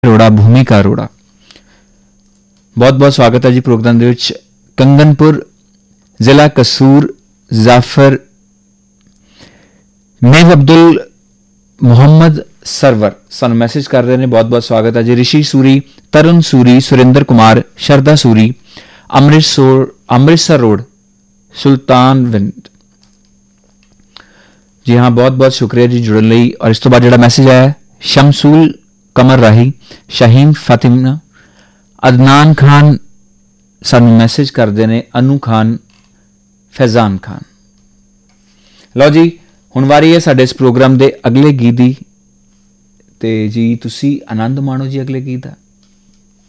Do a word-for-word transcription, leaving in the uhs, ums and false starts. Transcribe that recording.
अरोड़ा भूमिका अरोड़ा बहुत बहुत स्वागत है जी प्रोग्राम ਦੇ ਵਿੱਚ। ਕੰਗਨਪੁਰ ਜ਼ਿਲ੍ਹਾ ਕਸੂਰ ਜ਼ਾਫਰ ਮੇਵ ਅਬਦੁਲ ਮੁਹੰਮਦ ਸਰਵਰ ਸਾਨੂੰ ਮੈਸੇਜ ਕਰ ਰਹੇ ਨੇ। ਬਹੁਤ ਬਹੁਤ ਸਵਾਗਤ ਹੈ ਜੀ। ਰਿਸ਼ੀ ਸੂਰੀ, ਤਰੁਣ ਸੂਰੀ, ਸੁਰਿੰਦਰ ਕੁਮਾਰ, ਸ਼ਰਦਾ ਸੂਰੀ, ਅੰਮ੍ਰਿਤਸਰ ਅੰਮ੍ਰਿਤਸਰ ਰੋਡ ਸੁਲਤਾਨਵਿੰਦ। जी हाँ, बहुत बहुत शुक्रिया जी जुड़न लई। और इस तो बाद जो मैसेज आया शमसूल कमर राही, शाहीन फातिमा, अदनान खान सानू मैसेज करते हैं, अनु खान, फैजान खान। लो जी हुण वारी है साडे इस प्रोग्राम के अगले गीत दी ते जी तुसी आनंद माणो जी अगले गीत दा।